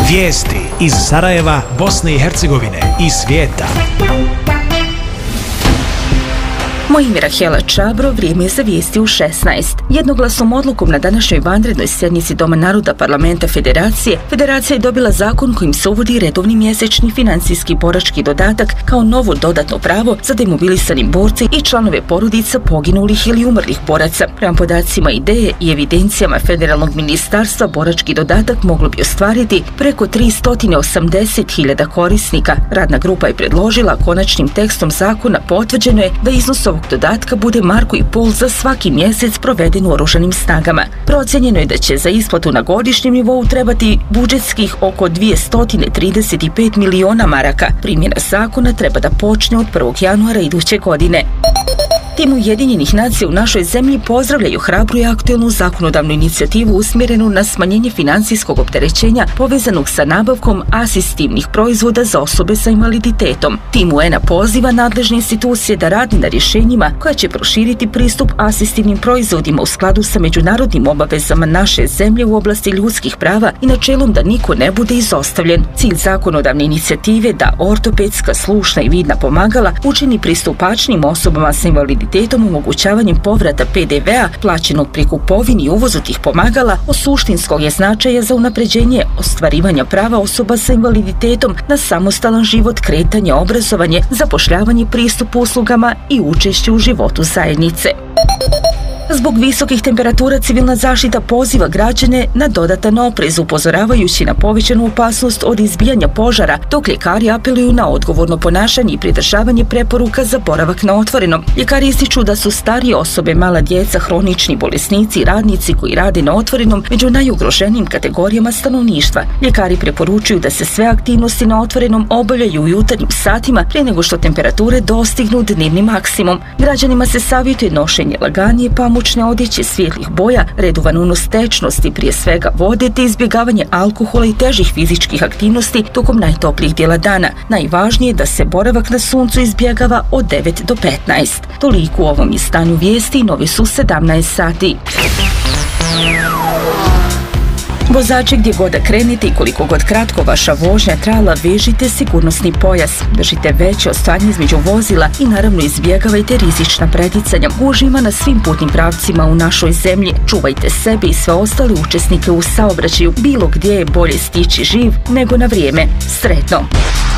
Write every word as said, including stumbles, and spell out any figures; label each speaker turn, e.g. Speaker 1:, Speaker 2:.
Speaker 1: Vijesti iz Sarajeva, Bosne i Hercegovine i svijeta.
Speaker 2: Moje ime je Rahela Čabro, vrijeme je za vijesti u šesnaest. Jednoglasnom odlukom na današnjoj vanrednoj sjednici Doma naroda Parlamenta Federacije, Federacija je dobila zakon kojim se uvodi redovni mjesečni financijski borački dodatak kao novo dodatno pravo za demobilisani borci i članove porodica poginulih ili umrlih boraca. Prema podacima ideje i evidencijama Federalnog ministarstva, borački dodatak moglo bi ostvariti preko tristo osamdeset hiljada korisnika. Radna grupa je predložila, konačnim tekstom zakona potvrđeno je da iznos ovog dodatka bude marku i pol za svaki mjesec proveden u oružanim snagama. Procijenjeno je da će za isplatu na godišnjem nivou trebati budžetskih oko dvjesto trideset pet miliona maraka. Primjena zakona treba da počne od prvog januara iduće godine. Tim Ujedinjenih nacija u našoj zemlji pozdravljaju hrabru i aktuelnu zakonodavnu inicijativu usmjerenu na smanjenje financijskog opterećenja povezanog sa nabavkom asistivnih proizvoda za osobe sa invaliditetom. Tim U N-a poziva nadležne institucije da radi na rješenjima koja će proširiti pristup asistivnim proizvodima u skladu sa međunarodnim obavezama naše zemlje u oblasti ljudskih prava i načelom da niko ne bude izostavljen. Cilj zakonodavne inicijative da ortopedska, slušna i vidna pomagala učini pristupačnim osobama sa invaliditetom omogućavanjem povrata P D V-a plaćenog pri kupovini i uvozu tih pomagala od suštinskog je značaja za unapređenje ostvarivanja prava osoba sa invaliditetom na samostalan život, kretanje, obrazovanje, zapošljavanje, pristup uslugama i učešće u životu zajednice. Zbog visokih temperatura civilna zaštita poziva građane na dodatan oprez, upozoravajući na povećanu opasnost od izbijanja požara, dok ljekari apeluju na odgovorno ponašanje i pridržavanje preporuka za boravak na otvorenom. Ljekari ističu da su starije osobe, mala djeca, hronični bolesnici i radnici koji rade na otvorenom među najugroženijim kategorijama stanovništva. Ljekari preporučuju da se sve aktivnosti na otvorenom obavljaju u jutarnjim satima prije nego što temperature dostignu dnevni maksimum. Građanima se savjetuje nošenje laganije pamučne odjeće svijetlih boja, redovan unos tečnosti, prije svega vode, te izbjegavanje alkohola i težih fizičkih aktivnosti tokom najtoplijih dijela dana. Najvažnije je da se boravak na suncu izbjegava od devet do petnaest. Toliko u ovom izdanju vijesti, novi su sedamnaest sati. Vozači, gdje god da krenete i koliko god kratko vaša vožnja trajala, vežite sigurnosni pojas, držite veće odstojanje između vozila i naravno izbjegavajte rizična preticanja. Gužvima na svim putnim pravcima u našoj zemlji. Čuvajte sebe i sve ostale učesnike u saobraćaju. Bilo gdje je bolje stići živ nego na vrijeme. Sretno!